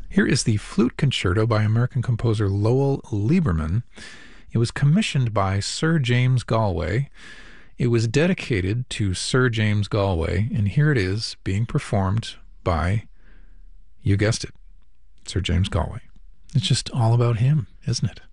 Here is the Flute Concerto by American composer Lowell Lieberman. It was commissioned by Sir James Galway. It was dedicated to Sir James Galway, and here it is being performed by, you guessed it, Sir James Galway. It's just all about him, isn't it?